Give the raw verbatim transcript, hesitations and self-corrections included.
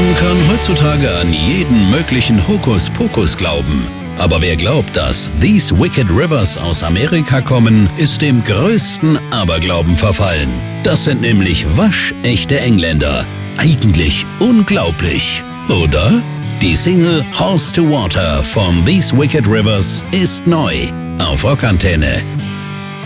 Man kann heutzutage an jeden möglichen Hokuspokus glauben. Aber wer glaubt, dass These Wicked Rivers aus Amerika kommen, ist dem größten Aberglauben verfallen. Das sind nämlich waschechte Engländer. Eigentlich unglaublich, oder? Die Single Horse to Water von These Wicked Rivers ist neu auf Rockantenne.